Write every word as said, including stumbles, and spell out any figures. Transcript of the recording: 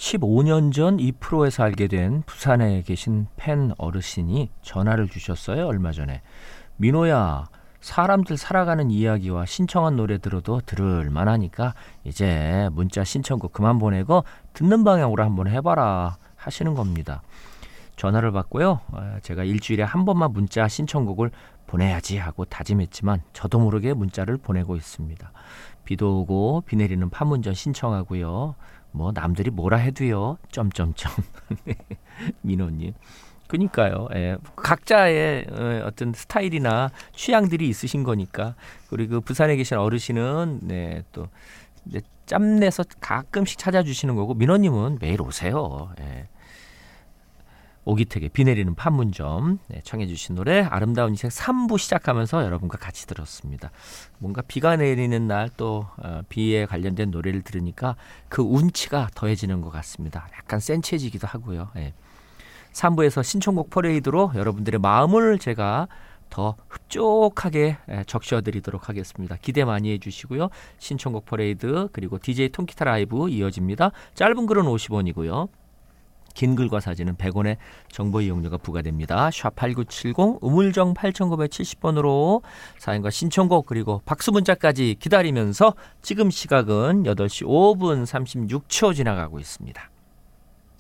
십오 년 전 이 프로에서 알게 된 부산에 계신 팬 어르신이 전화를 주셨어요. 얼마 전에. 민호야, 사람들 살아가는 이야기와 신청한 노래 들어도 들을 만하니까 이제 문자 신청곡 그만 보내고 듣는 방향으로 한번 해봐라 하시는 겁니다. 전화를 받고요. 제가 일주일에 한 번만 문자 신청곡을 보내야지 하고 다짐했지만 저도 모르게 문자를 보내고 있습니다. 비도 오고 비 내리는 판문점 신청하고요. 뭐 남들이 뭐라 해도요. 점점점. 민호님. 그러니까요. 예. 각자의 어떤 스타일이나 취향들이 있으신 거니까. 그리고 부산에 계신 어르신은 네, 또 이제 짬내서 가끔씩 찾아주시는 거고 민호님은 매일 오세요. 예. 오기택의 비 내리는 판문점 네, 청해 주신 노래 아름다운 인생 삼 부 시작하면서 여러분과 같이 들었습니다. 뭔가 비가 내리는 날 또 어, 비에 관련된 노래를 들으니까 그 운치가 더해지는 것 같습니다. 약간 센치해지기도 하고요. 예. 삼 부에서 신청곡 퍼레이드로 여러분들의 마음을 제가 더 흡족하게 적셔드리도록 하겠습니다. 기대 많이 해주시고요. 신청곡 퍼레이드 그리고 디제이 통기타 라이브 이어집니다. 짧은 글은 오십 원이고요. 긴 글과 사진은 백 원의 정보 이용료가 부과됩니다. 샵 팔구칠공 우물정 팔구칠공 번으로 사연과 신청곡 그리고 박수 문자까지 기다리면서 지금 시각은 여덟 시 오 분 삼십육 초 지나가고 있습니다.